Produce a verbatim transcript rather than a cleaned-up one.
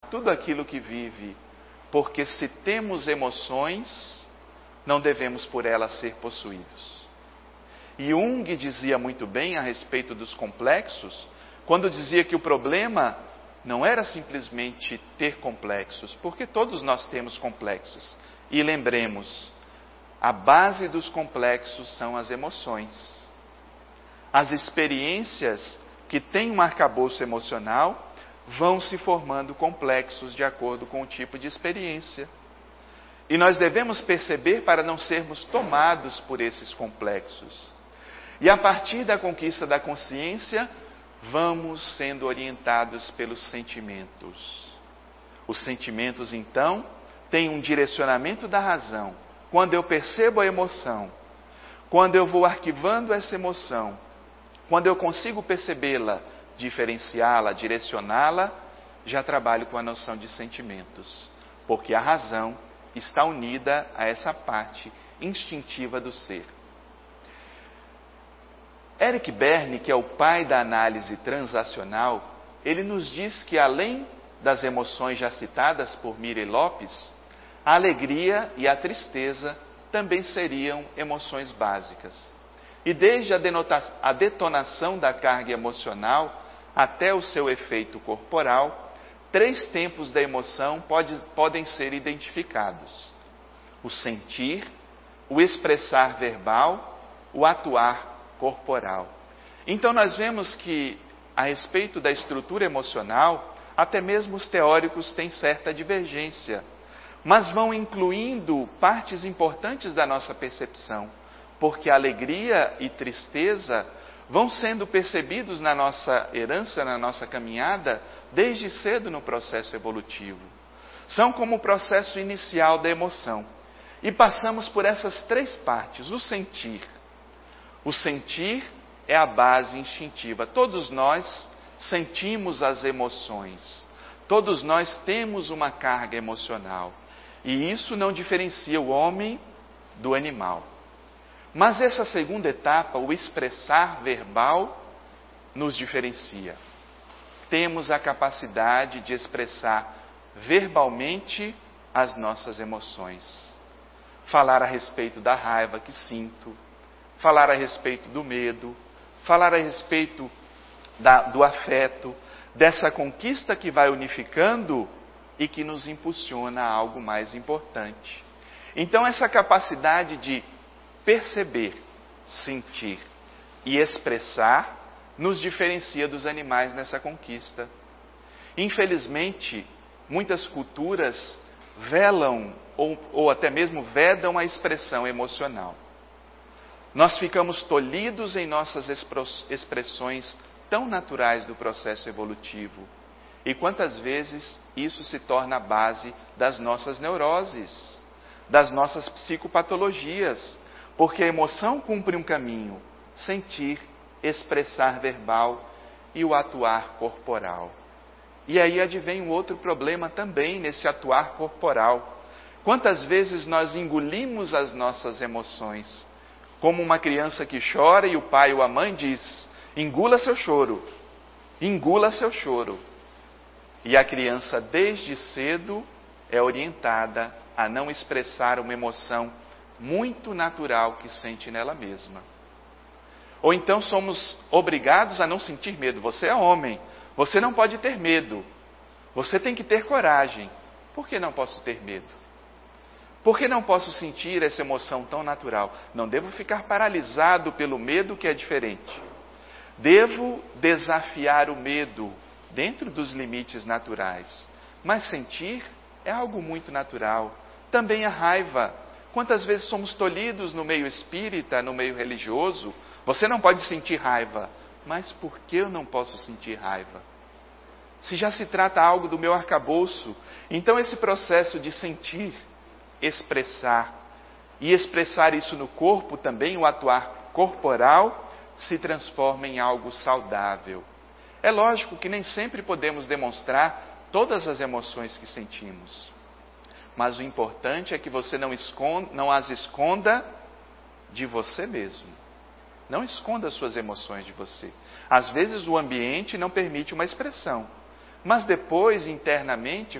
tudo aquilo que vive, porque se temos emoções, não devemos por elas ser possuídos. E Jung dizia muito bem a respeito dos complexos, quando dizia que o problema não era simplesmente ter complexos, porque todos nós temos complexos. E lembremos, a base dos complexos são as emoções. As experiências que têm um arcabouço emocional vão se formando complexos de acordo com o tipo de experiência. E nós devemos perceber para não sermos tomados por esses complexos. E a partir da conquista da consciência, vamos sendo orientados pelos sentimentos. Os sentimentos, então, têm um direcionamento da razão. Quando eu percebo a emoção, quando eu vou arquivando essa emoção, quando eu consigo percebê-la, diferenciá-la, direcioná-la, já trabalho com a noção de sentimentos. Porque a razão está unida a essa parte instintiva do ser. Eric Berne, que é o pai da análise transacional, ele nos diz que além das emoções já citadas por Miriam Lopes, a alegria e a tristeza também seriam emoções básicas. E desde a, denota- a detonação da carga emocional até o seu efeito corporal, três tempos da emoção pode, podem ser identificados: o sentir, o expressar verbal, o atuar corporal. Então nós vemos que, a respeito da estrutura emocional, até mesmo os teóricos têm certa divergência, mas vão incluindo partes importantes da nossa percepção, porque alegria e tristeza vão sendo percebidos na nossa herança, na nossa caminhada, desde cedo no processo evolutivo. São como o processo inicial da emoção. E passamos por essas três partes. O sentir. O sentir é a base instintiva. Todos nós sentimos as emoções. Todos nós temos uma carga emocional. E isso não diferencia o homem do animal. Mas essa segunda etapa, o expressar verbal, nos diferencia. Temos a capacidade de expressar verbalmente as nossas emoções. Falar a respeito da raiva que sinto, falar a respeito do medo, falar a respeito da, do afeto, dessa conquista que vai unificando e que nos impulsiona a algo mais importante. Então essa capacidade de perceber, sentir e expressar nos diferencia dos animais nessa conquista. Infelizmente, muitas culturas velam ou, ou até mesmo vedam a expressão emocional. Nós ficamos tolhidos em nossas expressões tão naturais do processo evolutivo. E quantas vezes isso se torna a base das nossas neuroses, das nossas psicopatologias, porque a emoção cumpre um caminho: sentir, expressar verbal e o atuar corporal. E aí advém um outro problema também nesse atuar corporal. Quantas vezes nós engolimos as nossas emoções, como uma criança que chora e o pai ou a mãe diz: engula seu choro, engula seu choro. E a criança desde cedo é orientada a não expressar uma emoção muito natural que sente nela mesma. Ou então somos obrigados a não sentir medo. Você é homem, você não pode ter medo. Você tem que ter coragem. Por que não posso ter medo? Por que não posso sentir essa emoção tão natural? Não devo ficar paralisado pelo medo, que é diferente. Devo desafiar o medo dentro dos limites naturais. Mas sentir é algo muito natural. Também a raiva. Quantas vezes somos tolhidos no meio espírita, no meio religioso? Você não pode sentir raiva. Mas por que eu não posso sentir raiva? Se já se trata algo do meu arcabouço, então esse processo de sentir, expressar, e expressar isso no corpo também, o atuar corporal, se transforma em algo saudável. É lógico que nem sempre podemos demonstrar todas as emoções que sentimos. Mas o importante é que você não, esconda, não as esconda de você mesmo. Não esconda as suas emoções de você. Às vezes o ambiente não permite uma expressão. Mas depois, internamente,